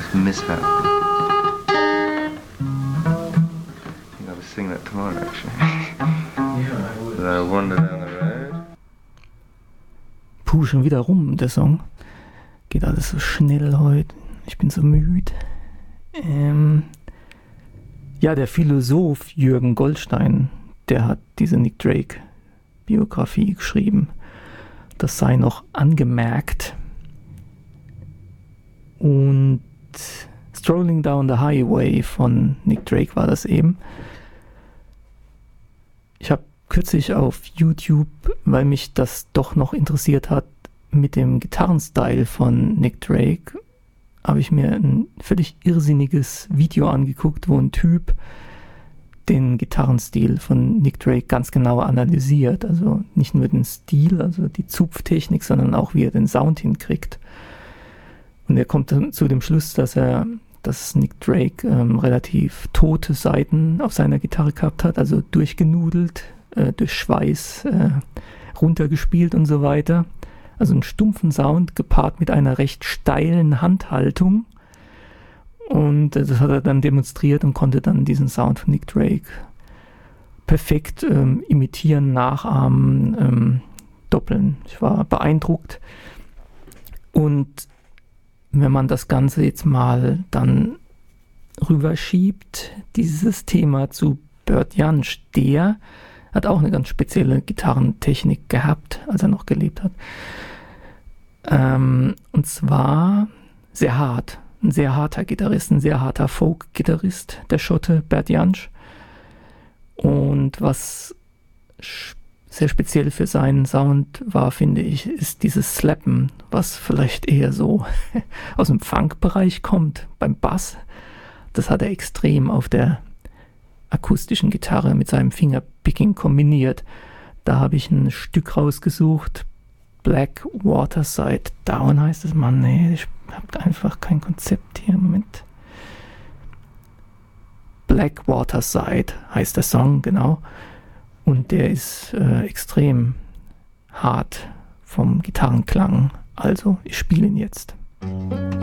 mishap. I think I'll be singing that tomorrow, actually. Yeah, I would. I wander down the road. Puh, schon wieder rum, der Song. Geht alles so schnell heute. Ich bin so müde. Ja, der Philosoph Jürgen Goldstein, der hat diese Nick Drake-Biografie geschrieben. Das sei noch angemerkt. Und Strolling Down the Highway von Nick Drake war das eben. Ich habe kürzlich auf YouTube, weil mich das doch noch interessiert hat, mit dem Gitarrenstyle von Nick Drake, habe ich mir ein völlig irrsinniges Video angeguckt, wo ein Typ den Gitarrenstil von Nick Drake ganz genau analysiert. Also nicht nur den Stil, also die Zupftechnik, sondern auch wie er den Sound hinkriegt. Und er kommt dann zu dem Schluss, dass Nick Drake relativ tote Saiten auf seiner Gitarre gehabt hat, also durchgenudelt, durch Schweiß runtergespielt und so weiter. Also einen stumpfen Sound gepaart mit einer recht steilen Handhaltung. Und das hat er dann demonstriert und konnte dann diesen Sound von Nick Drake perfekt imitieren, nachahmen, doppeln. Ich war beeindruckt. Und wenn man das Ganze jetzt mal dann rüberschiebt, dieses Thema zu Bert Jansch, der hat auch eine ganz spezielle Gitarrentechnik gehabt, als er noch gelebt hat. Und zwar sehr hart. Ein sehr harter Gitarrist, ein sehr harter Folk-Gitarrist, der Schotte Bert Jansch. Und was sehr speziell für seinen Sound war, finde ich, ist dieses Slappen, was vielleicht eher so aus dem Funk-Bereich kommt, beim Bass. Das hat er extrem auf der akustischen Gitarre mit seinem Fingerpicking kombiniert. Da habe ich ein Stück rausgesucht, Black Waterside Down heißt es. Mann, nee, ich habe einfach kein Konzept hier. Moment. Black Waterside heißt der Song, genau. Und der ist extrem hart vom Gitarrenklang. Also, ich spiele ihn jetzt.